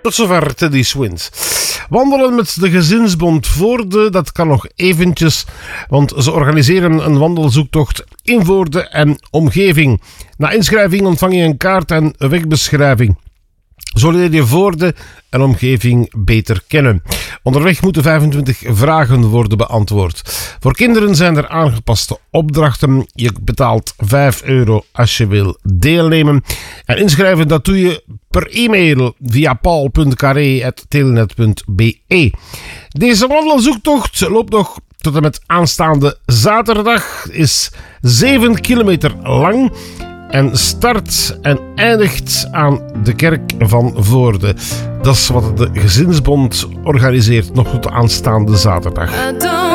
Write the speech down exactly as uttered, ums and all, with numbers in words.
Tot zover Teddy Swims. Wandelen met de Gezinsbond Voorde, dat kan nog eventjes, want ze organiseren een wandelzoektocht in Voorde en omgeving. Na inschrijving ontvang je een kaart en een wegbeschrijving. Zo leer je Voorde en omgeving beter kennen. Onderweg moeten vijfentwintig vragen worden beantwoord. Voor kinderen zijn er aangepaste opdrachten. Je betaalt vijf euro als je wil deelnemen. En inschrijven dat doe je per e-mail via paul punt carré apenstaartje telenet punt be. Deze wandelzoektocht loopt nog tot en met aanstaande zaterdag. Is zeven kilometer lang. En start en eindigt aan de kerk van Voorde. Dat is wat de Gezinsbond organiseert nog tot aanstaande zaterdag.